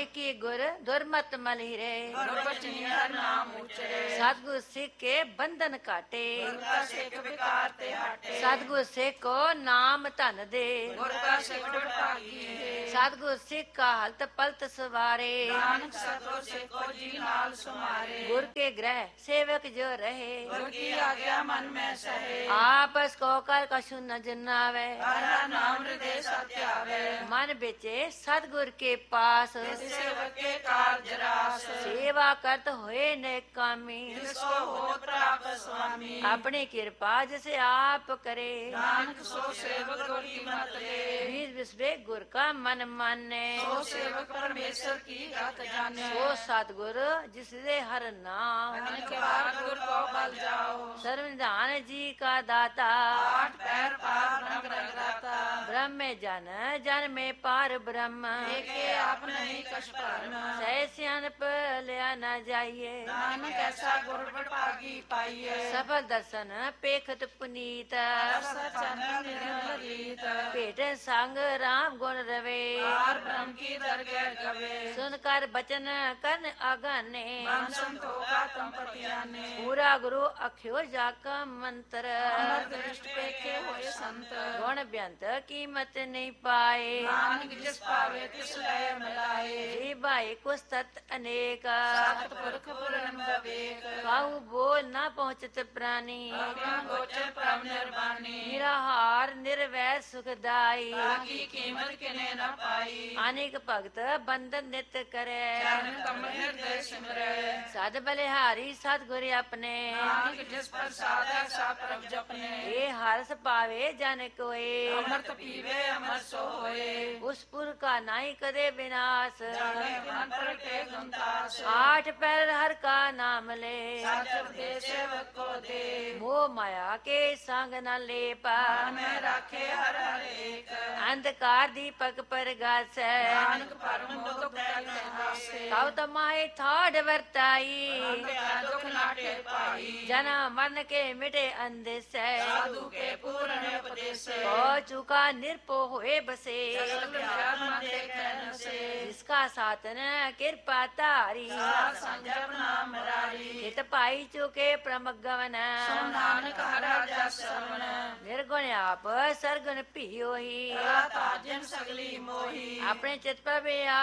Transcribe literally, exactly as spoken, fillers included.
ਕੀ ਗੁਰ ਦੁਰਮਤ ਮਲਿਰੇ ਗੁਰਬਚਨੀ ਹਰ ਨਾਮ ਉਚਰੇ ਸਤਿਗੁਰ ਸਿੱਖ ਕੇ ਬੰਧਨ ਕਾਟੇ ਗੁਰ ਕਾ ਸਿੱਖ ਵਿਕਾਰ ਤੇ ਹਟੇ ਸਤਿਗੁਰ ਸਿੱਖ ਕੋ ਨਾਮ ਧਨ ਦੇ ਗੁਰ ਕਾ ਸਿੱਖ ਭਾਗੀ ਹੈ ਸਤਿਗੁਰ ਸਿੱਖ ਕਾ ਹਲਤ ਪਲਤ ਸਵਾਰੇ ਨਾਨਕ ਸਤਿਗੁਰ ਸਿੱਖੋ ਜੀ ਨਾਲ ਸੁਮਾਰੇ ਗੁਰ ਕੇ ਗ੍ਰਹਿ ਸੇਵਕ ਜੋ ਰਹੇ ਗੁਰ ਕੀ ਆਗਿਆ ਮਨ ਮੈਂ ਸਹੇ ਆਪਸ ਕੋ ਕਰ ਕਛੁ ਨ ਜਨਾਵੇ ਹਰ ਹਰ ਨਾਮ ਹਿਰਦੇ ਸਤਿ ਆਵੇ ਮਨ ਵਿਚੇ ਸਤਿਗੁਰ ਕੇ ਪਾਸ ਤਿਸ ਸੇਵਕ ਕੇ ਕਾਰਜ ਰਾਸ ਸੇਵਾ ਕਰਤ ਹੋਏ ਨੇ ਕਾਮੀ ਜਿਸ ਕੋ ਹੋ ਪ੍ਰਾਪਤ ਸੁਆਮੀ ਆਪਣੀ ਕਿਰਪਾ ਜਿਸ ਆਪ ਕਰੇ ਨਾਨਕ ਸੋ ਸੇਵਕ ਗੁਰ ਕੀ ਮਤ ਲੈ ਵੀਰ ਵਿਸਵੇ ਗੁਰ ਕਾ ਮਨ ਮਾਨੇ ਸੋ ਸੇਵਕ ਪਰਮੇਸ਼ਰ ਕੀ ਗਤ ਜਾਣੇ ਸੋ ਸਤਿਗੁਰ ਜਿਸ ਦੇ ਹਰ ਨਾਮ ਅਨੇਕ ਵਾਰ ਗੁਰ ਕੋ ਬਲ ਜਾਓ ਸਰਵਿਧਾਨ ਜੀ ਕਾ ਦਾਤਾ ਆਠ ਪੈਰ ਪਾਰ ਬ੍ਰਹਮ ਰਗਦਾਤਾ ब्रह्म जन जन में पार ब्रह्म ਏਕੇ ਆਪ ਨਹੀਂ ਕਛ ਭਰਮ सह सियानप लिया न जाइए ਨਾਨਕ ਐਸਾ ਗੁਰ ਭਾਗੀ ਪਾਈਏ सफल दर्शन पेखत पुनीत ਰਸ ਚੰਨ ਨਿਰਮਲ ਰੀਤ भेट संग राम गुण रवे ਆਰ ਬ੍ਰਹਮ ਕੀ ਦਰਗਹਿ ਗਵੇ सुन कर बचन कन आगाने ਮਨ ਸੰਤੋਖਾ ਤੰਪਤਿਆਂ ਨੇ पूरा गुरु अख्यो जाका मंत्र ਅਮਰ ਦ੍ਰਿਸ਼ਟ ਪੇਖੇ ਹੋਏ ਸੰਤ गुण बेअंत कीमत नहीं पाए ਨਾਨਕ ਜਿਸ ਭਾਵੇ ਤਿਸ ਲੈ ਮਿਲਾਏ जी भाई कुछ तत् अनेक ਸਤਿਪੁਰਖ ਪੁਰਨ ਵਿਵੇਕ काहू बोल न पहुँचत प्राणी ਅਗਮ ਗੋਚਰ ਪ੍ਰਭ ਨਿਰਵਾਣੀ निराहार निर्वैर सुखदाई ਬਾਕੀ ਕੀਮਤ ਕਿਨੇ ਨ ਪਾਈ अनेक भगत बंधन नित करे ਚਰਨ ਕਮਲ ਹਿਰਦੈ ਸਿਮਰੈ सद बलिहारी सतगुर अपने ਨਾਨਕ ਜਿਸ ਪ੍ਰਸਾਦੈ ਸਾ ਪ੍ਰਭ ਜਪਨੇ ये हर्ष पावे जन कोए ਅੰਮ੍ਰਿਤ ਪੀਵੇ ਅਮਰ ਸੋ ਹੋਏ उस पुर का नाई कदे विनाश ਜਾਣੇ ਮਨ ਪ੍ਰਗਟੇ ਗੁੰਤਾਸ आठ पैर हर का नाम ले ਸਾਚਰ ਦੇ ਸੇਵਕ ਕੋ ਦੇ मोह माया के संग न लेपा ਮੈਂ ਰਾਖੇ ਹਰ ਹਰ ਏਕ अंधकार दीपक पर गास ਨਾਨਕ ਪਰਮ ਦੁਖ ਟਲੈ ਹਾਸੇ कव तमाहे थाड़ वर्ताई ਅੰਗਿਆ ਦੁਖ ਨਾਟੇ ਪਾਈ जना मन के मिटे अंदेश ਸਾਧੂ ਕੇ ਪੂਰਨ ਉਪਦੇਸੇ हो चुका निरपो हुए बसे ਸਗਲ ਵਿਆਰ ਮਨ ਦੇਖੈ ਨਸੇ जिसका सातन कृपा तारी ਸਾਧ ਸੰਜਪ ਨਾਮ ਮਰਾਰੀ हित पाई चुके प्रमगवन ਸੋ ਨਾਨਕ ਹਰਾ ਜਸ ਸਰਵਣ निर्गुण आप सरगुण पियो ही ਕਲਾ ਤਾਜਨ ਸਗਲੀ ਮੋਹੀ अपने चित पर भी